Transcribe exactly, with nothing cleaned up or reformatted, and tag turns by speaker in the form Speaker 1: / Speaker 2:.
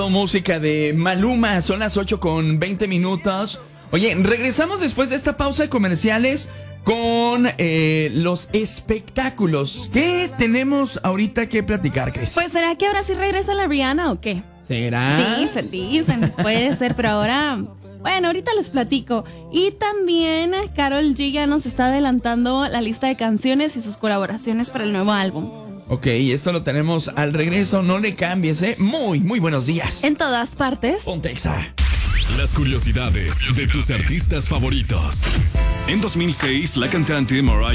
Speaker 1: Música de Maluma, son las ocho con veinte minutos. Oye, regresamos después de esta pausa de comerciales con eh, los espectáculos. ¿Qué tenemos ahorita que platicar, Cris?
Speaker 2: Pues ¿será que ahora sí regresa la Rihanna o qué?
Speaker 1: ¿Será?
Speaker 2: Dicen, dicen, puede ser, pero ahora... Bueno, ahorita les platico. Y también Karol G ya nos está adelantando la lista de canciones y sus colaboraciones para el nuevo álbum.
Speaker 1: Ok, esto lo tenemos al regreso, no le cambies, ¿eh? Muy, muy buenos días.
Speaker 2: En todas partes.
Speaker 1: Ponte Exa.
Speaker 3: Las curiosidades de tus artistas favoritos. En dos mil seis, la cantante Mariah